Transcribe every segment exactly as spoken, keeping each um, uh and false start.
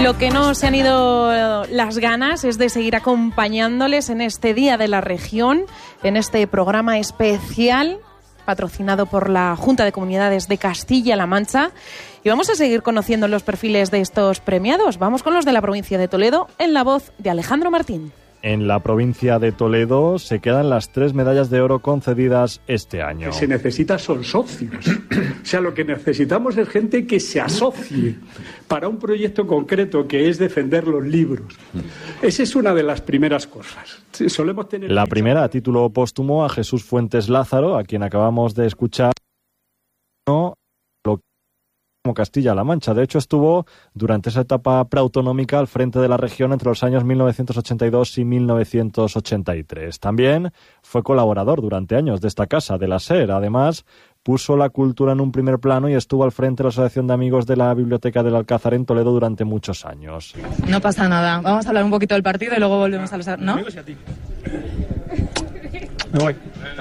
Lo que no se han ido las ganas es de seguir acompañándoles en este Día de la Región, en este programa especial patrocinado por la Junta de Comunidades de Castilla-La Mancha. Y vamos a seguir conociendo los perfiles de estos premiados. Vamos con los de la provincia de Toledo, en la voz de Alejandro Martín. En la provincia de Toledo se quedan las tres medallas de oro concedidas este año. Lo que se necesita son socios. O sea, lo que necesitamos es gente que se asocie para un proyecto concreto que es defender los libros. Esa es una de las primeras cosas. Solemos tener la primera, a título póstumo, a Jesús Fuentes Lázaro, a quien acabamos de escuchar. No, lo como Castilla-La Mancha. De hecho, estuvo durante esa etapa preautonómica al frente de la región entre los años mil novecientos ochenta y dos y mil novecientos ochenta y tres. También fue colaborador durante años de esta casa, de la SER. Además, puso la cultura en un primer plano y estuvo al frente de la Asociación de Amigos de la Biblioteca del Alcázar en Toledo durante muchos años. No pasa nada. Vamos a hablar un poquito del partido y luego volvemos a los... ¿No? Me voy.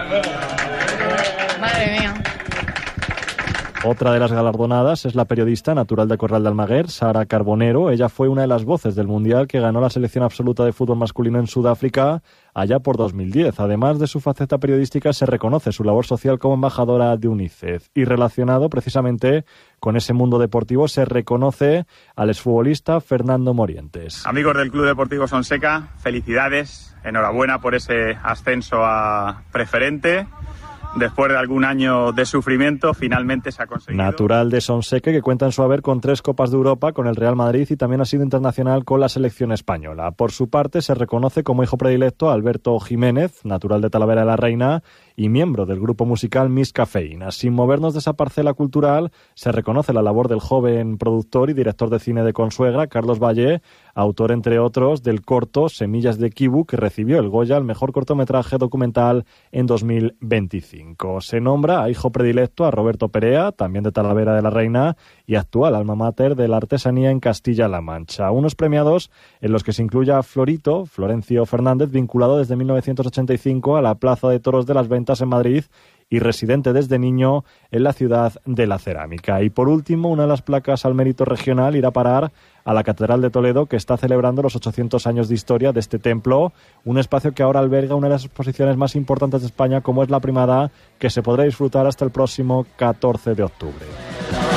Madre mía. Otra de las galardonadas es la periodista natural de Corral de Almaguer, Sara Carbonero. Ella fue una de las voces del Mundial que ganó la selección absoluta de fútbol masculino en Sudáfrica allá por dos mil diez. Además de su faceta periodística, se reconoce su labor social como embajadora de UNICEF. Y relacionado precisamente con ese mundo deportivo, se reconoce al exfutbolista Fernando Morientes. Amigos del Club Deportivo Sonseca, felicidades, enhorabuena por ese ascenso a preferente. Después de algún año de sufrimiento, finalmente se ha conseguido. Natural de Sonseca, que cuenta en su haber con tres Copas de Europa, con el Real Madrid, y también ha sido internacional con la selección española. Por su parte, se reconoce como hijo predilecto a Alberto Jiménez, natural de Talavera de la Reina, y miembro del grupo musical Miss Cafeína. Sin movernos de esa parcela cultural, se reconoce la labor del joven productor y director de cine de Consuegra, Carlos Valle, autor, entre otros, del corto Semillas de Kibu, que recibió el Goya al mejor cortometraje documental en dos mil veinticinco. Se nombra a hijo predilecto a Roberto Perea, también de Talavera de la Reina, y actual alma mater de la artesanía en Castilla-La Mancha. Unos premiados en los que se incluye a Florito, Florencio Fernández, vinculado desde mil novecientos ochenta y cinco a la Plaza de Toros de las Ventas en Madrid y residente desde niño en la ciudad de la cerámica. Y por último, una de las placas al mérito regional irá a parar a la Catedral de Toledo, que está celebrando los ochocientos años de historia de este templo, un espacio que ahora alberga una de las exposiciones más importantes de España, como es la Primada, que se podrá disfrutar hasta el próximo catorce de octubre.